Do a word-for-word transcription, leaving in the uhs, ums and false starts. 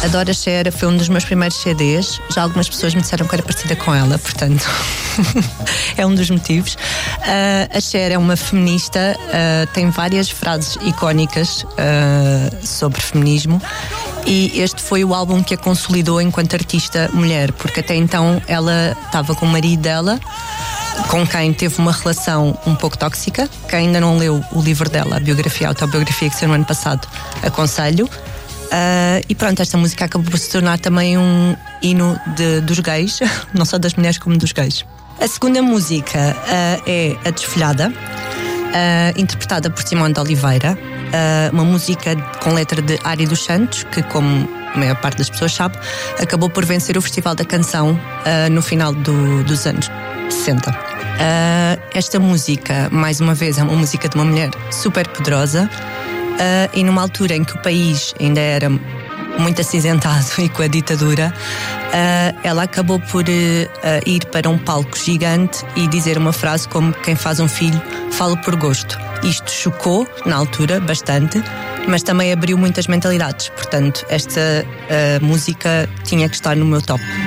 adoro a Cher, foi um dos meus primeiros C Ds. Já algumas pessoas me disseram que era parecida com ela, portanto é um dos motivos. Uh, a Cher é uma feminista, uh, tem várias frases icónicas uh, sobre feminismo, e este foi o álbum que a consolidou enquanto artista mulher, porque até então ela estava com o marido dela, com quem teve uma relação um pouco tóxica. Quem ainda não leu o livro dela, a biografia, a autobiografia, que saiu no ano passado, aconselho. Uh, e pronto, esta música acabou por se tornar também um hino de, dos gays, não só das mulheres como dos gays. A segunda música uh, é A Desfolhada, uh, interpretada por Simone de Oliveira, uh, uma música com letra de Ari dos Santos, que, como a maior parte das pessoas sabe, acabou por vencer o Festival da Canção uh, no final do, dos anos sessenta. Uh, esta música, mais uma vez, é uma música de uma mulher super poderosa. Uh, e numa altura em que o país ainda era muito acinzentado e com a ditadura, uh, ela acabou por uh, ir para um palco gigante e dizer uma frase como: quem faz um filho fala por gosto. Isto chocou na altura bastante, mas também abriu muitas mentalidades. Portanto, esta uh, música tinha que estar no meu top.